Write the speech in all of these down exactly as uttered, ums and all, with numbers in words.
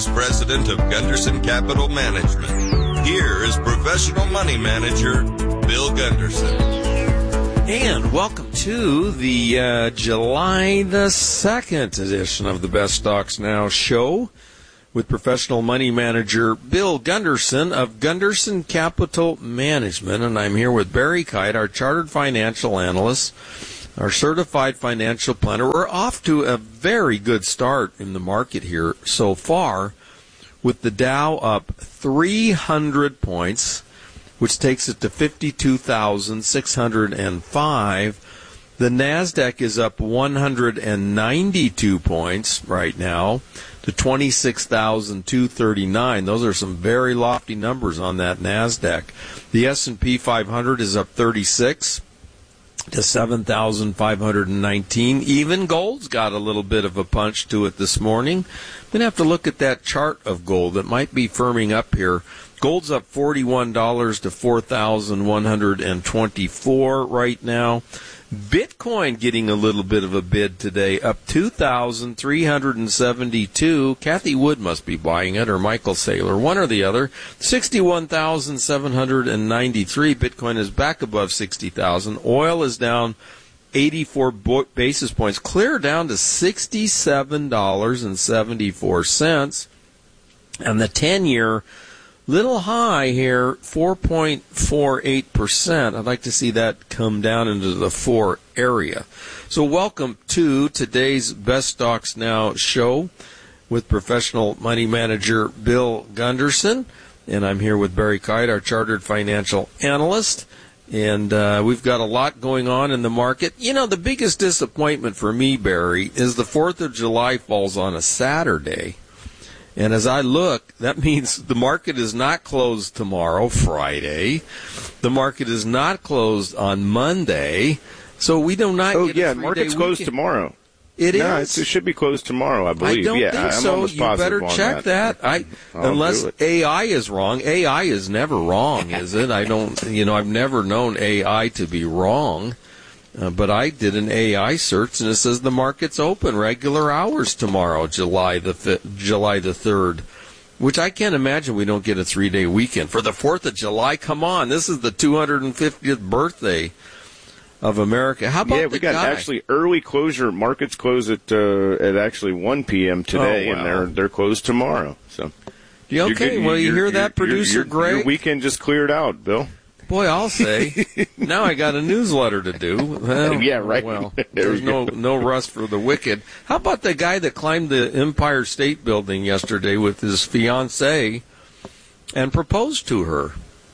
Vice President of Gunderson Capital Management. Here is Professional Money Manager Bill Gunderson. And welcome to the uh, July the second edition of the Best Stocks Now show with Professional Money Manager Bill Gunderson of Gunderson Capital Management. And I'm here with Barry Kite, our Chartered Financial Analyst, our Certified Financial Planner. We're off to a very good start in the market here so far, with the Dow up three hundred points, which takes it to fifty-two thousand six hundred five. The NASDAQ is up one hundred ninety-two points right now to twenty-six thousand two hundred thirty-nine. Those are some very lofty numbers on that NASDAQ. The S and P five hundred is up thirty-six to seven thousand five hundred nineteen. Even gold's got a little bit of a punch to it this morning. I'm going to have to look at that chart of gold. It might be firming up here. Gold's up forty-one dollars to four thousand one hundred twenty-four right now. Bitcoin getting a little bit of a bid today, up two thousand three hundred seventy-two. Kathy Wood must be buying it, or Michael Saylor, one or the other. sixty-one thousand seven hundred ninety-three. Bitcoin is back above sixty thousand. Oil is down eighty-four basis points, clear down to sixty-seven dollars and seventy-four cents. And the ten-year, little high here, four point four eight percent. I'd like to see that come down into the four area. So welcome to today's Best Stocks Now show with Professional Money Manager Bill Gunderson. And I'm here with Barry Kite, our Chartered Financial Analyst. And uh, we've got a lot going on in the market. You know, the biggest disappointment for me, Barry, is the fourth of July falls on a Saturday. And as I look, that means the market is not closed tomorrow, Friday. The market is not closed on Monday. So we do not oh, get yeah, a three-day market's closed weekend. Tomorrow. It no, is. It should be closed tomorrow, I believe. I don't yeah, think I'm so. almost You positive better on check that. that. I, I'll unless do it. A I is wrong. A I is never wrong, is it? I don't, you know, I've never known A I to be wrong. Uh, but I did an A I search, and it says the market's open regular hours tomorrow, July the fifth, July the third. Which I can't imagine we don't get a three-day weekend. For the fourth of July, come on. This is the two hundred fiftieth birthday of America. How about Yeah, we the got guy? actually early closure. Markets close at uh, at actually one p.m. today, Oh, wow. and they're they're closed tomorrow. So, You okay? You're- Well, you you're- hear you're- that, producer your, Greg? Your weekend just cleared out, Bill. Boy, I'll say. Now I got a newsletter to do. Well, Yeah, right. Well, There there's you no go. no rest for the wicked. How about the guy that climbed the Empire State Building yesterday with his fiancée and proposed to her?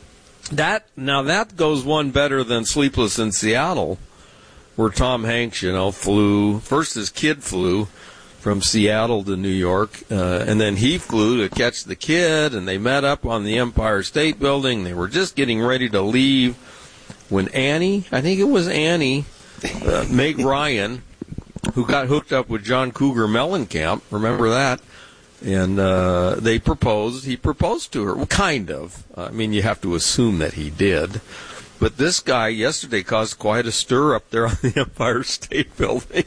That now that goes one better than Sleepless in Seattle, where Tom Hanks, you know, flew first. His kid flew from Seattle to New York, uh, and then he flew to catch the kid, and they met up on the Empire State Building. They were just getting ready to leave when Annie, I think it was Annie, uh, Meg Ryan, who got hooked up with John Cougar Mellencamp, remember that? And uh, they proposed. He proposed to her. Well, kind of. I mean, you have to assume that he did. But this guy yesterday caused quite a stir up there on the Empire State Building.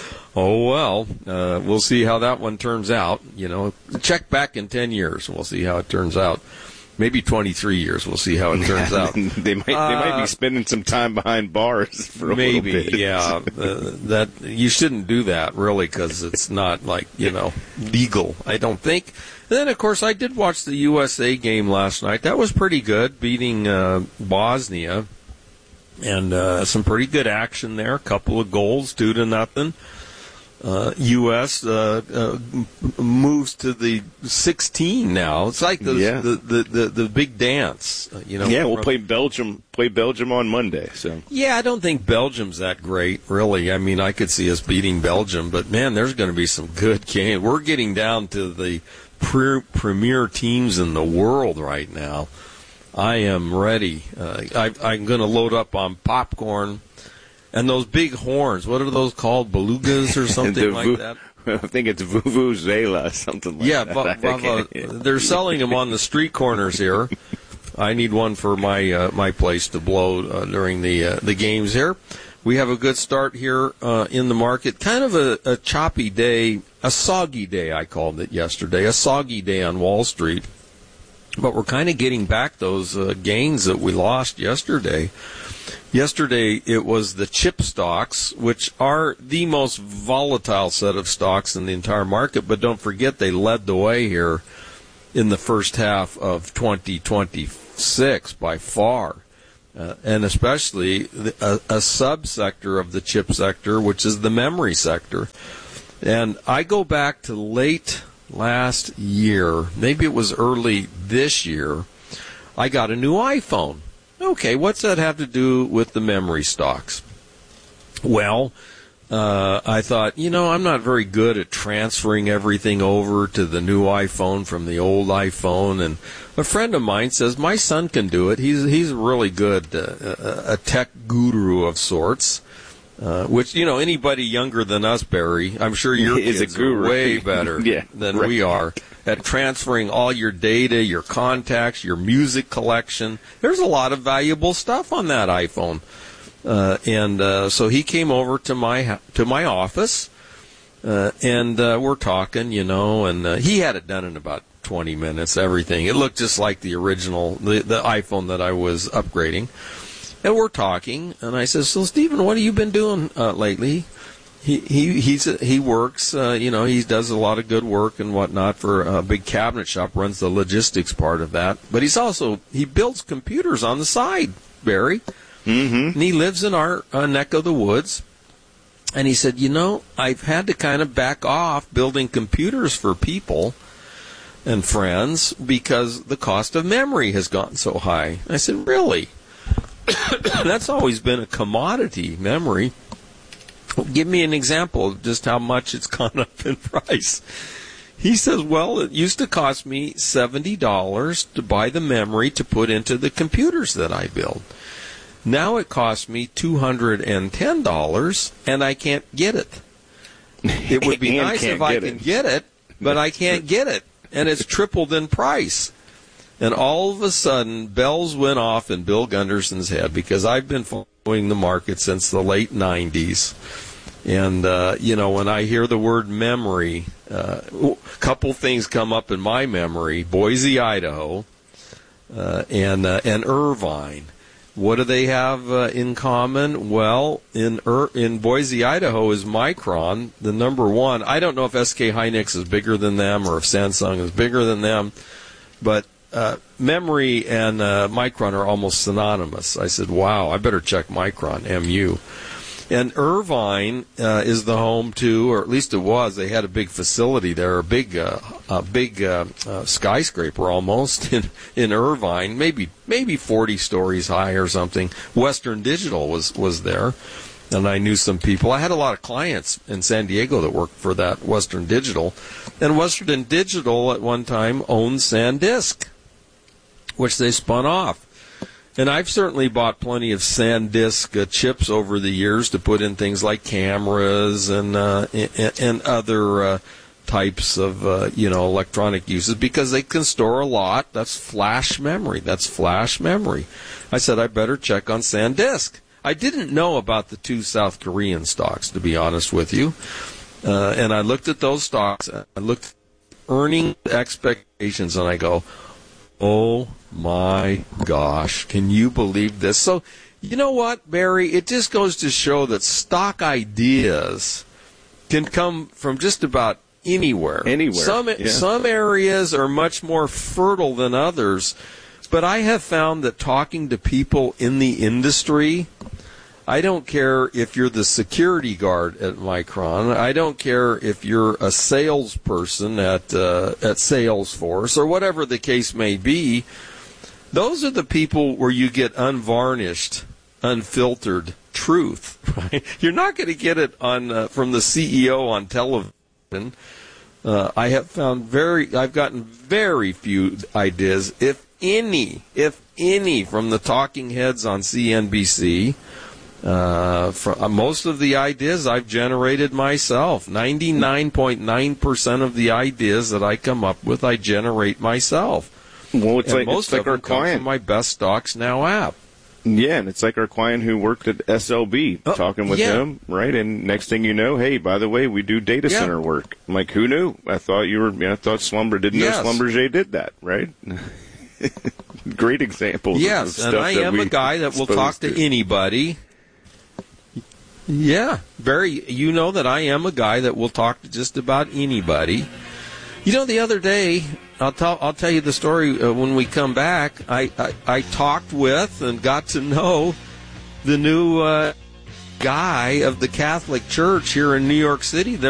Oh, well, uh, we'll see how that one turns out. You know, check back in ten years. We'll see how it turns out. Maybe twenty-three years. We'll see how it turns out. they might they Uh, might be spending some time behind bars for a Maybe, little bit. yeah. Uh, that you shouldn't do that, really, because it's not, like, you know, legal, I don't think. And then, of course, I did watch the U S A game last night. That was pretty good, beating uh, Bosnia. And uh, some pretty good action there. A couple of goals, two to nothing. Uh, U S Uh, uh, moves to the sixteen now. It's like the Yeah. the, the, the the big dance. uh, You know. Yeah, we'll from- play Belgium. Play Belgium on Monday. So Yeah, I don't think Belgium's that great, really. I mean, I could see us beating Belgium, but man, there's going to be some good games. We're getting down to the pre- premier teams in the world right now. I am ready. Uh, I, I'm going to load up on popcorn. And those big horns, what are those called? Belugas or something The like vu- that? I think it's Vuvuzela, something like Yeah, that. bu- I bu- can't- bu- they're selling them on the street corners here. I need one for my uh, my place to blow uh, during the uh, the games here. We have a good start here uh, in the market. Kind of a, a choppy day a soggy day, I called it yesterday, a soggy day on Wall Street. But we're kind of getting back those uh, gains that we lost yesterday. Yesterday, it was the chip stocks, which are the most volatile set of stocks in the entire market. But don't forget, they led the way here in the first half of twenty twenty-six by far. Uh, and especially a, a subsector of the chip sector, which is the memory sector. And I go back to late last year, maybe it was early this year, I got a new iPhone. Okay, what's that have to do with the memory stocks? Well, uh, I thought, you know, I'm not very good at transferring everything over to the new iPhone from the old iPhone. And a friend of mine says, my son can do it. He's he's really good, uh, a tech guru of sorts. Uh, which, you know, anybody younger than us, Barry, I'm sure your is kids a guru. are way better yeah, than right. we are at transferring all your data, your contacts, your music collection. There's a lot of valuable stuff on that iPhone. Uh, and uh, so he came over to my to my office, uh, and uh, we're talking, you know, and uh, he had it done in about twenty minutes, everything. It looked just like the original, the, the iPhone that I was upgrading. And we're talking, and I said, so, Stephen, what have you been doing uh, lately? He he he's, he works, uh, you know, he does a lot of good work and whatnot for a big cabinet shop, runs the logistics part of that. But he's also, he builds computers on the side, Barry. Mm-hmm. And he lives in our uh, neck of the woods. And he said, you know, I've had to kind of back off building computers for people and friends because the cost of memory has gotten so high. I said, really? That's always been a commodity, memory. Give me an example of just how much it's gone up in price. He says, well, it used to cost me seventy dollars to buy the memory to put into the computers that I build. Now it costs me two hundred ten dollars, and I can't get it. It would be nice if I can get it, but I can't get it, and it's tripled in price. And all of a sudden, bells went off in Bill Gunderson's head because I've been following the market since the late nineties. And, uh, you know, when I hear the word memory, uh, a couple things come up in my memory. Boise, Idaho, uh, and uh, and Irvine. What do they have uh, in common? Well, in Ir- in Boise, Idaho is Micron, the number one. I don't know if S K Hynix is bigger than them or if Samsung is bigger than them, but Uh, memory and uh, Micron are almost synonymous. I said, wow, I better check Micron, M U. And Irvine uh, is the home to, or at least it was, they had a big facility there, a big uh, a big uh, uh, skyscraper almost in, in Irvine, maybe maybe forty stories high or something. Western Digital was, was there, and I knew some people. I had a lot of clients in San Diego that worked for that Western Digital. And Western Digital at one time owned SanDisk, which they spun off. And I've certainly bought plenty of SanDisk uh, chips over the years to put in things like cameras and uh, and, and other uh, types of uh, you know electronic uses because they can store a lot. That's flash memory. That's flash memory. I said I better check on SanDisk. I didn't know about the two South Korean stocks, to be honest with you. Uh, and I looked at those stocks. I looked at earning expectations, and I go, oh my gosh, can you believe this? So, you know what, Barry? It just goes to show that stock ideas can come from just about anywhere. Anywhere. Some, yeah. some areas are much more fertile than others. But I have found that talking to people in the industry, I don't care if you're the security guard at Micron. I don't care if you're a salesperson at uh, at Salesforce or whatever the case may be. Those are the people where you get unvarnished, unfiltered truth. Right? You're not going to get it on uh, from the C E O on television. Uh, I have found very, I've gotten very few ideas, if any, if any, from the talking heads on C N B C. Uh, for, uh, most of the ideas I've generated myself. ninety-nine point nine percent of the ideas that I come up with, I generate myself. Well, it's and like, most it's like of them our come client. from my Best Stocks Now app. Yeah, and it's like our client who worked at S L B, oh, talking with yeah. him, right? And next thing you know, hey, by the way, we do data yeah. center work. I'm like, who knew? I thought you were. You know, I thought Slumber didn't yes. know Schlumberger did that, right? Great examples. Yes, of and stuff I that am a guy that will talk to, to anybody. Yeah, very. You know that I am a guy that will talk to just about anybody. You know, the other day, I'll tell I'll tell you the story uh, when we come back. I, I I talked with and got to know the new uh, guy of the Catholic Church here in New York City.